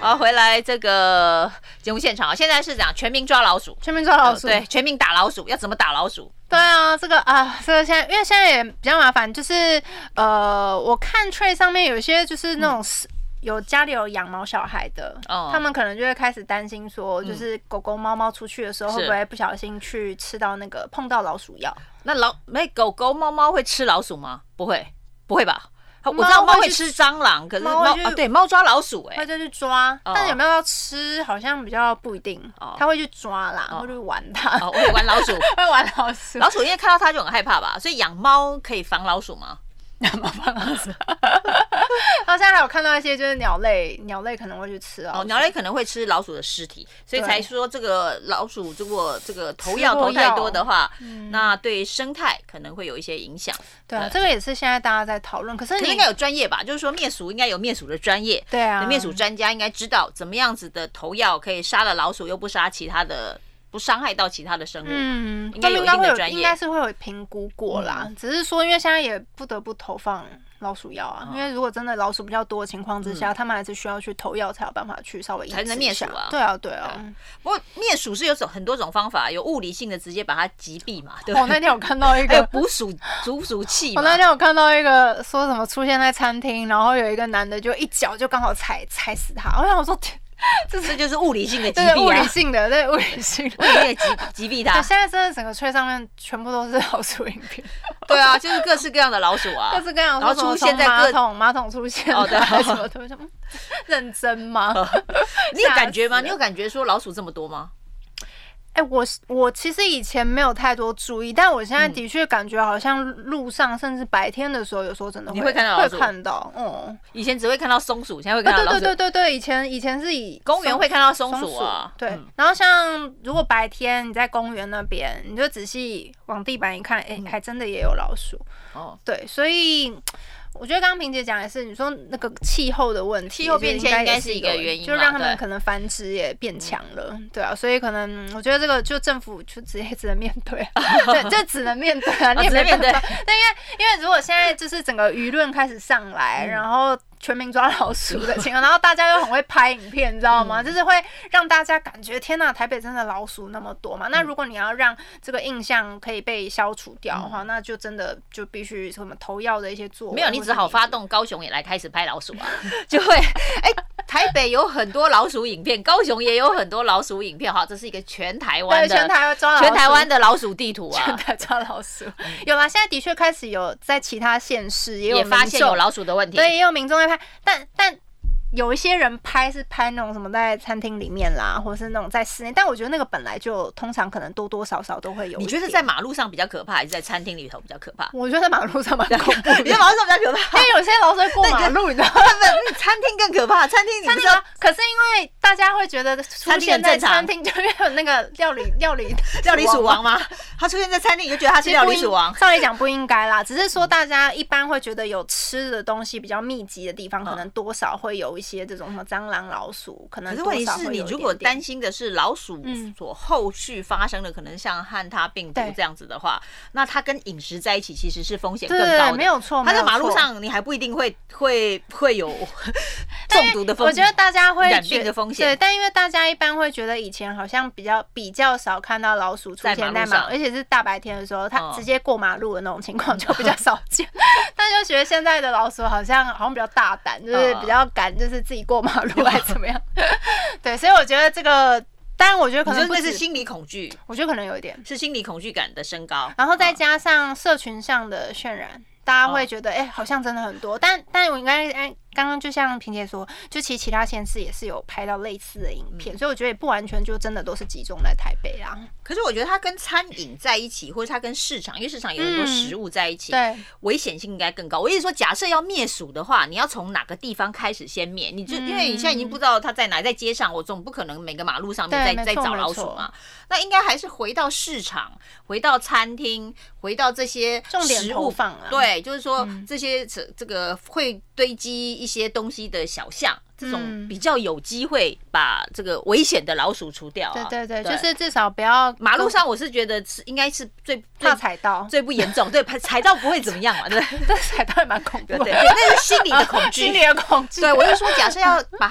好，回来这个节目现场，现在是讲全民抓老鼠， 全民抓老鼠， 对，全民打老鼠，要怎么打老鼠？ 对啊，这个现在因为现在也比较麻烦，就是我看 Trade 上面有些就是那种有家里有养毛小孩的，他们可能就会开始担心说，就是狗狗、猫猫出去的时候，会不会不小心去吃到那个碰到老鼠药？ 那狗狗、猫猫会吃老鼠吗？不会，不会吧？我知道猫会吃蟑螂，可是猫抓老鼠它就去抓，但有没有要吃，好像比较不一定。它会去抓啦，会去玩它， 会玩老鼠， 会玩老鼠。 老鼠因为看到它就很害怕吧，所以养猫可以防老鼠吗？ 养猫防老鼠。然后现在还有看到一些就是鸟类可能会去吃鸟类可能会吃老鼠的尸体，所以才说这个老鼠如果这个投药投太多的话，那对生态可能会有一些影响。 对啊，这个也是现在大家在讨论。可是应该有专业吧？就是说灭鼠应该有灭鼠的专业， 对啊， 灭鼠专家应该知道怎么样子的投药可以杀了老鼠又不杀其他的。不伤害到其他的生物，应该有一定的专业， 应该是会有评估过啦。只是说，因为现在也不得不投放老鼠药啊，因为如果真的老鼠比较多的情况之下，他们还是需要去投药才有办法去稍微才能灭鼠啊。 对啊。 不过灭鼠是有很多种方法，有物理性的直接把它击毙嘛。对。 我那天有看到一个还有捕鼠器。 我那天有看到一个说什么出现在餐厅，然后有一个男的就一脚就刚好踩死他。我想说。 这就是物理性的击毙啊！ 物理性的击毙它。 现在真的整个Trade上面全部都是老鼠影片。 对啊，就是各式各样的老鼠啊， 各式各样， 然后出现在马桶出现，对，什么都认真吗？ 你有感觉吗？你有感觉说老鼠这么多吗？ 我其实以前没有太多注意，但我现在的确感觉好像路上甚至白天的时候，有时候真的会看到老鼠， 会看到。 以前只会看到松鼠，现在会看到老鼠。 对，以前是以公园会看到松鼠啊。 对，然后像如果白天你在公园那边，你就仔细往地板一看，还真的也有老鼠。对，所以。我觉得刚刚萍姐讲的是，你说那个气候的问题， 气候变迁应该是一个原因， 就让他们可能繁殖也变强了，对啊，所以可能我觉得这个就政府就只能面对，对，就只能面对啊，你也没办法。但因为如果现在就是整个舆论开始上来，然后。全民抓老鼠的情况，然后大家又很会拍影片，你知道吗？就是会让大家感觉天哪，台北真的老鼠那么多嘛？那如果你要让这个印象可以被消除掉的话，那就真的就必须什么投药的一些作为。 没有，你只好发动高雄也来开始拍老鼠啊，就会台北有很多老鼠影片，高雄也有很多老鼠影片，哈，这是一个全台湾的老鼠地图啊， 全台抓老鼠。有啦，现在的确开始有在其他县市也发现有老鼠的问题， 对，也有民众在拍。但有一些人拍是拍那种什么在餐厅里面啦，或是那种在室内，但我觉得那个本来就通常可能多多少少都会有。 你觉得在马路上比较可怕，还是在餐厅里头比较可怕？ 我觉得在马路上蛮恐怖的， 你在马路上比较可怕， 因为有些老鼠会过马路，你知道吗？ 餐厅更可怕，餐厅你不知道， 可是因为大家会觉得出现在餐厅就有那个料理鼠王吗？他出现在餐厅你就觉得他是料理鼠王？ 照理讲不应该啦，只是说大家一般会觉得有吃的东西比较密集的地方，可能多少会有一些这种什么蟑螂、老鼠，可能多少会有一点点。可是问题是， 你如果担心的是老鼠所后续发生的可能像汉他病毒这样子的话，那它跟饮食在一起其实是风险更高的。 没有错。 它在马路上你还不一定会有中毒的风险， 我觉得大家会染病的风险。 对，但因为大家一般会觉得以前好像比较少看到老鼠出现在马路，而且是大白天的时候，它直接过马路的那种情况就比较少见。但就觉得现在的老鼠好像比较大胆，就是比较敢，就是自己过马路还怎么样？对，所以我觉得这个。当然，我觉得可能那是心理恐惧， 我觉得可能有一点是心理恐惧感的升高， 然后再加上社群上的渲染，大家会觉得好像真的很多，但我应该刚刚就像萍姐说，就其他县市也是有拍到类似的影片，所以我觉得也不完全就真的都是集中在台北啦。 可是我觉得它跟餐饮在一起，或者它跟市场，因为市场有很多食物在一起， 对， 危险性应该更高。我意思说，假设要灭鼠的话，你要从哪个地方开始先灭？你就因为你现在已经不知道它在哪，在街上，我总不可能每个马路上面在找老鼠嘛。那应该还是回到市场，回到餐厅，回到这些重点投放啊。 对，就是说这些这个会堆积一些东西的小巷，这种比较有机会把这个危险的老鼠除掉啊。 对，就是至少不要马路上，我是觉得应该是最怕踩到， 最不严重。对，踩到不会怎么样嘛，对。 但踩到也蛮恐怖的。 对，那是心理的恐惧， 心理的恐惧。 对，我就说，假设要把